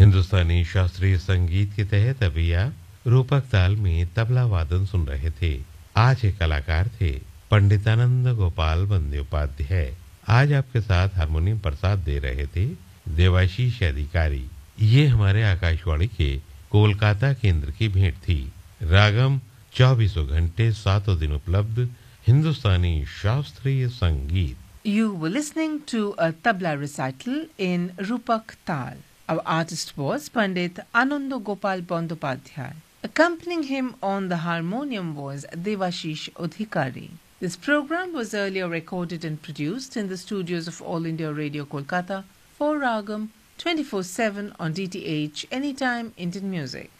हिंदुस्तानी शास्त्रीय संगीत के तहत अभी आप रूपक ताल में तबला वादन सुन रहे थे। आज के कलाकार थे पंडितानंद गोपाल बंद्योपाध्याय। आज आपके साथ हारमोनियम प्रसाद दे रहे थे देवाशीष अधिकारी। ये हमारे आकाशवाणी के कोलकाता केंद्र की भेंट थी। रागम 24 घंटे 7 दिन उपलब्ध हिंदुस्तानी शास्त्रीय संगीत। You were listening to a tabla recital in Rupak Tal. Our artist was Pandit Ananda Gopal Bandyopadhyay. Accompanying him on the harmonium was Devashish Adhikari. This program was earlier recorded and produced in the studios of All India Radio Kolkata for Ragam 24/7 on DTH Anytime Indian Music.